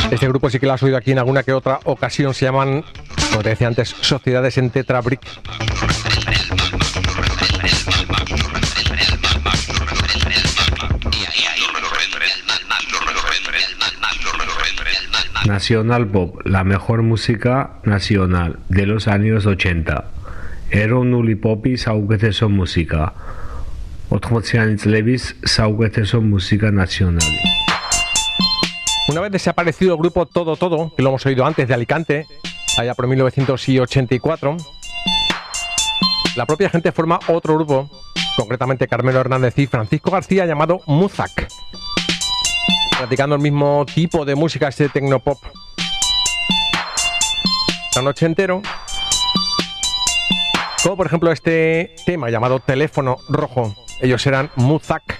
Este grupo sí que lo has oído aquí en alguna que otra ocasión. Se llaman, como te decía antes, Sociedades en Tetrabric. Nacional Pop, la mejor música nacional de los años 80. Ეროვნული პოპი საუკეთესო მუსიკა. 80-იანი წლების საუკეთესო მუსიკა nacional. Una vez desaparecido el grupo Todo Todo, que lo hemos oído antes, de Alicante, allá por 1984, la propia gente forma otro grupo, concretamente Carmelo Hernández y Francisco García, llamado Muzak, practicando el mismo tipo de música, este tecnopop tan ochentero, como por ejemplo este tema llamado Teléfono Rojo. Ellos eran Muzak.